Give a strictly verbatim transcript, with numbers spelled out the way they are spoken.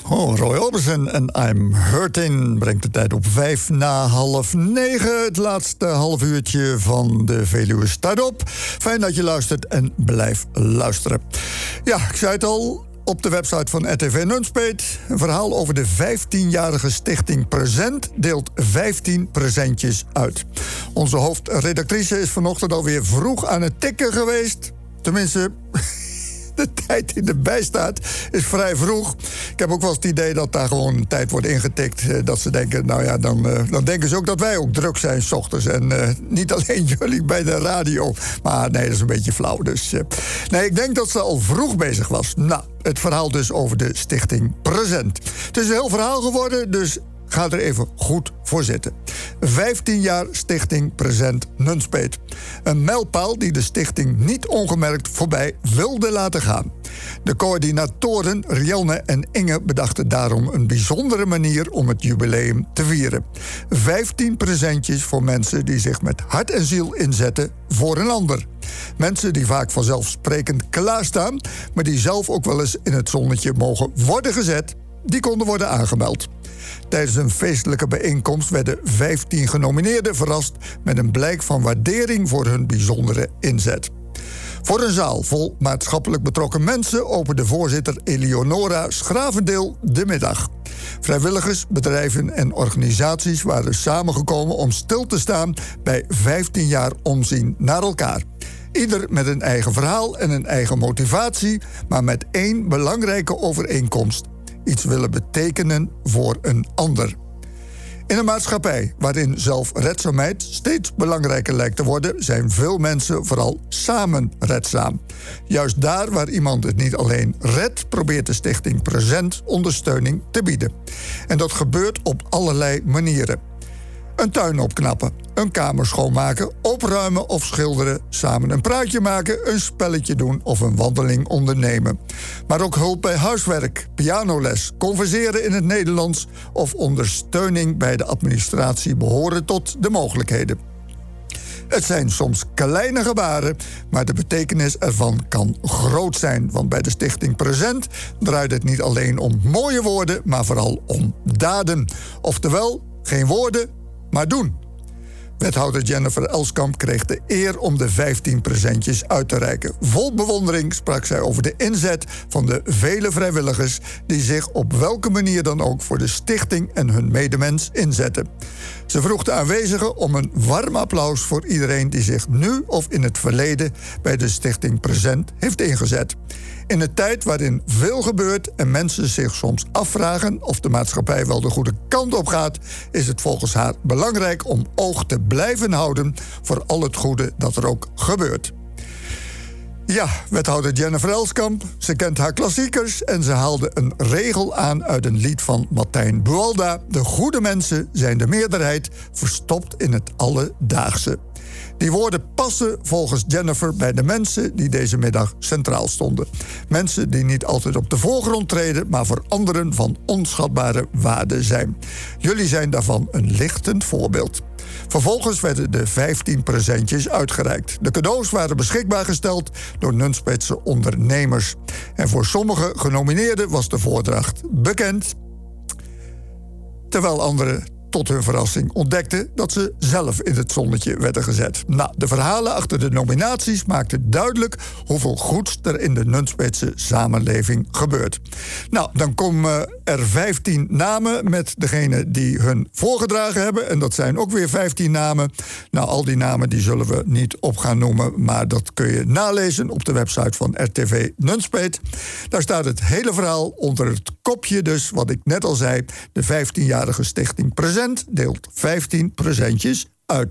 Oh, Roy Orbison en I'm Hurting brengt de tijd op vijf na half negen. Het laatste half uurtje van de Veluwe staat op. Fijn dat je luistert en blijf luisteren. Ja, ik zei het al, op de website van R T V Nunspeet. Een verhaal over de vijftienjarige stichting Present deelt vijftien presentjes uit. Onze hoofdredactrice is vanochtend alweer vroeg aan het tikken geweest. Tenminste, de tijd die erbij staat is vrij vroeg. Ik heb ook wel eens het idee dat daar gewoon tijd wordt ingetikt. Dat ze denken, nou ja, dan, uh, dan denken ze ook dat wij ook druk zijn 's ochtends. En uh, niet alleen jullie bij de radio. Maar nee, dat is een beetje flauw. Dus, uh, nee, ik denk dat ze al vroeg bezig was. Nou, het verhaal dus over de stichting Present. Het is een heel verhaal geworden, dus ga er even goed voor zitten. vijftien jaar stichting Present Nunspeet. Een mijlpaal die de stichting niet ongemerkt voorbij wilde laten gaan. De coördinatoren Rianne en Inge bedachten daarom een bijzondere manier om het jubileum te vieren. vijftien presentjes voor mensen die zich met hart en ziel inzetten voor een ander. Mensen die vaak vanzelfsprekend klaarstaan, maar die zelf ook wel eens in het zonnetje mogen worden gezet, die konden worden aangemeld. Tijdens een feestelijke bijeenkomst werden vijftien genomineerden verrast met een blijk van waardering voor hun bijzondere inzet. Voor een zaal vol maatschappelijk betrokken mensen opende voorzitter Eleonora Schravendeel de middag. Vrijwilligers, bedrijven en organisaties waren samengekomen om stil te staan bij vijftien jaar omzien naar elkaar. Ieder met een eigen verhaal en een eigen motivatie, maar met één belangrijke overeenkomst: iets willen betekenen voor een ander. In een maatschappij waarin zelfredzaamheid steeds belangrijker lijkt te worden, zijn veel mensen vooral samen redzaam. Juist daar waar iemand het niet alleen redt, probeert de stichting Present ondersteuning te bieden. En dat gebeurt op allerlei manieren. Een tuin opknappen, een kamer schoonmaken, opruimen of schilderen, samen een praatje maken, een spelletje doen of een wandeling ondernemen. Maar ook hulp bij huiswerk, pianoles, converseren in het Nederlands of ondersteuning bij de administratie behoren tot de mogelijkheden. Het zijn soms kleine gebaren, maar de betekenis ervan kan groot zijn. Want bij de stichting Present draait het niet alleen om mooie woorden, maar vooral om daden. Oftewel, geen woorden, maar doen. Wethouder Jennifer Elskamp kreeg de eer om de vijftien presentjes uit te reiken. Vol bewondering sprak zij over de inzet van de vele vrijwilligers die zich op welke manier dan ook voor de stichting en hun medemens inzetten. Ze vroeg de aanwezigen om een warm applaus voor iedereen die zich nu of in het verleden bij de stichting Present heeft ingezet. In een tijd waarin veel gebeurt en mensen zich soms afvragen of de maatschappij wel de goede kant op gaat, is het volgens haar belangrijk om oog te blijven houden voor al het goede dat er ook gebeurt. Ja, wethouder Jennifer Elskamp, ze kent haar klassiekers en ze haalde een regel aan uit een lied van Martijn Buwalda: de goede mensen zijn de meerderheid, verstopt in het alledaagse. Die woorden passen volgens Jennifer bij de mensen die deze middag centraal stonden. Mensen die niet altijd op de voorgrond treden, maar voor anderen van onschatbare waarde zijn. Jullie zijn daarvan een lichtend voorbeeld. Vervolgens werden de vijftien presentjes uitgereikt. De cadeaus waren beschikbaar gesteld door Nunspeetse ondernemers. En voor sommige genomineerden was de voordracht bekend, terwijl anderen tot hun verrassing ontdekten dat ze zelf in het zonnetje werden gezet. Nou, de verhalen achter de nominaties maakten duidelijk hoeveel goeds er in de Nunspeetse samenleving gebeurt. Nou, dan komen er vijftien namen met degene die hun voorgedragen hebben. En dat zijn ook weer vijftien namen. Nou, al die namen die zullen we niet op gaan noemen, maar dat kun je nalezen op de website van R T V Nunspeet. Daar staat het hele verhaal onder het kopje dus, wat ik net al zei, de vijftienjarige stichting Present deelt vijftien presentjes uit.